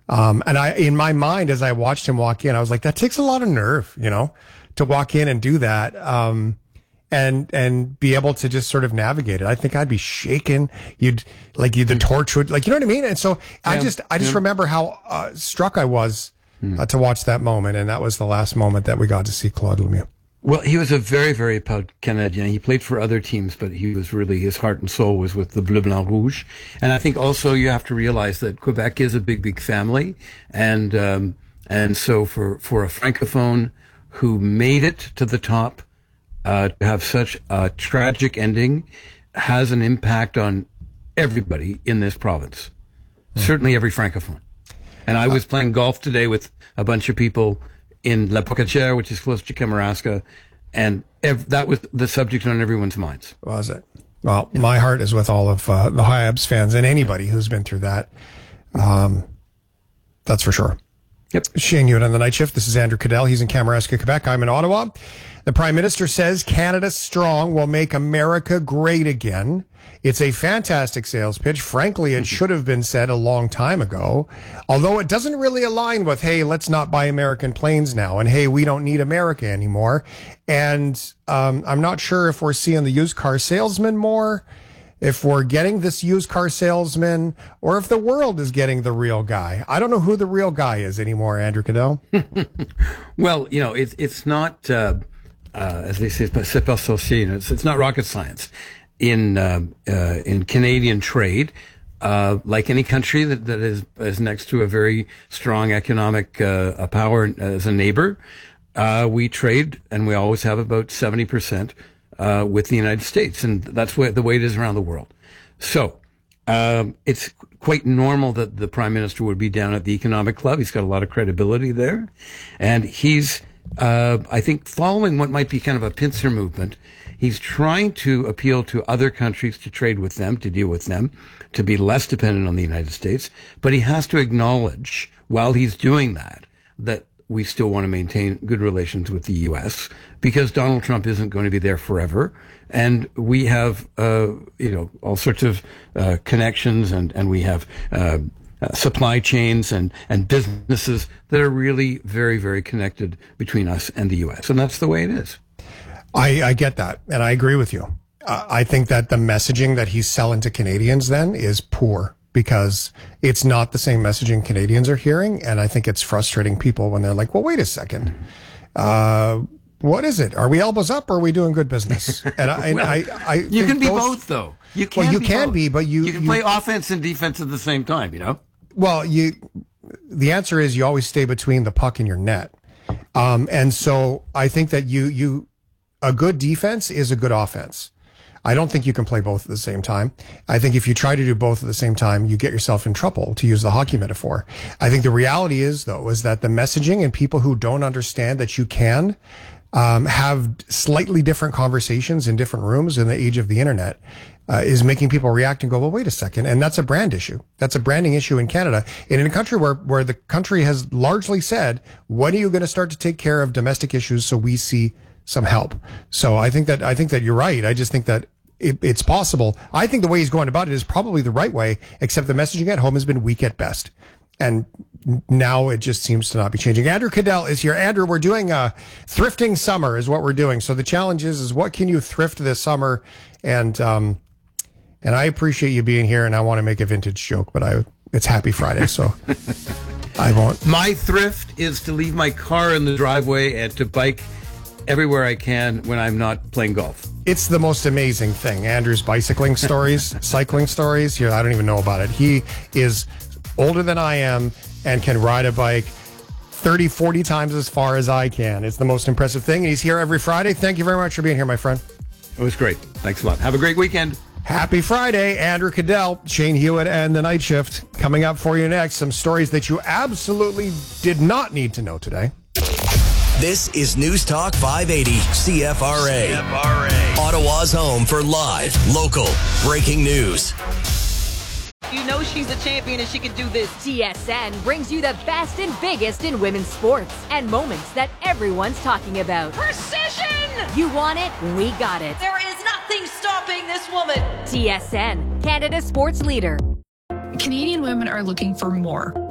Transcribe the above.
And in my mind, as I watched him walk in, I was like, that takes a lot of nerve, to walk in and do that. And be able to just sort of navigate it. I think I'd be shaken. The torch would, you know what I mean? And so I just remember how struck I was to watch that moment. And that was the last moment that we got to see Claude Lemieux. Well, he was a very, very proud Canadian. He played for other teams, but he was really, his heart and soul was with the Bleu Blanc Rouge. And I think also you have to realize that Quebec is a big, big family. And so for a Francophone who made it to the top, to have such a tragic ending has an impact on everybody in this province. Certainly every Francophone. And I was playing golf today with a bunch of people in La Pocatière, which is close to Kamouraska, and that was the subject on everyone's minds. Was it? Well, my heart is with all of the Habs fans and anybody who's been through that. That's for sure. Yep. Shane Hewitt on the night shift. This is Andrew Cadell. He's in Kamouraska, Quebec. I'm in Ottawa. The Prime Minister says Canada Strong will make America great again. It's a fantastic sales pitch. Frankly, it should have been said a long time ago, although it doesn't really align with, hey, let's not buy American planes now, and hey, we don't need America anymore. And I'm not sure if we're seeing the used car salesman more, if we're getting this used car salesman, or if the world is getting the real guy. I don't know who the real guy is anymore, Andrew Cadell. Well, it's not, as they say, c'est pas sorcier. It's not rocket science. In Canadian trade, like any country that is next to a very strong economic power as a neighbor, we trade, and we always have about 70% with the United States, and that's the way it is around the world. So it's quite normal that the Prime Minister would be down at the Economic Club. He's got a lot of credibility there, and he's I think following what might be kind of a pincer movement. He's trying to appeal to other countries to trade with them, to deal with them, to be less dependent on the United States. But he has to acknowledge, while he's doing that we still want to maintain good relations with the U.S. because Donald Trump isn't going to be there forever. And we have, all sorts of connections and we have supply chains and businesses that are really very, very connected between us and the U.S. And that's the way it is. I get that, and I agree with you. I think that the messaging that he's selling to Canadians then is poor because it's not the same messaging Canadians are hearing, and I think it's frustrating people when they're like, well, wait a second. What is it? Are we elbows up or are we doing good business? And I you can be both, though. You can be, but you can play offense and defense at the same time, Well, the answer is you always stay between the puck and your net. And so I think that a good defense is a good offense. I don't think you can play both at the same time. I think if you try to do both at the same time, you get yourself in trouble, to use the hockey metaphor. I think the reality is that the messaging and people who don't understand that you can have slightly different conversations in different rooms in the age of the internet is making people react and go, well, wait a second. And that's a brand issue. That's a branding issue in Canada. And in a country where the country has largely said, when are you going to start to take care of domestic issues so we see some help? So I think that you're right. I just think that it's possible. I think the way he's going about it is probably the right way, except the messaging at home has been weak at best. And now it just seems to not be changing. Andrew Cadell is here. Andrew, we're doing thrifting summer is what we're doing. So the challenge is what can you thrift this summer? And I appreciate you being here, and I want to make a vintage joke, but it's Happy Friday, so I won't. My thrift is to leave my car in the driveway and to bike everywhere I can when I'm not playing golf. It's the most amazing thing. Andrew's bicycling stories, cycling stories. I don't even know about it. He is older than I am and can ride a bike 30, 40 times as far as I can. It's the most impressive thing. And he's here every Friday. Thank you very much for being here, my friend. It was great. Thanks a lot. Have a great weekend. Happy Friday. Andrew Cadell, Shane Hewitt, and The Night Shift. Coming up for you next, some stories that you absolutely did not need to know today. This is News Talk 580 CFRA. Ottawa's home for live, local, breaking news. You know she's a champion and she can do this. TSN brings you the best and biggest in women's sports and moments that everyone's talking about. Precision! You want it? We got it. There is nothing stopping this woman. TSN, Canada's sports leader. Canadian women are looking for more.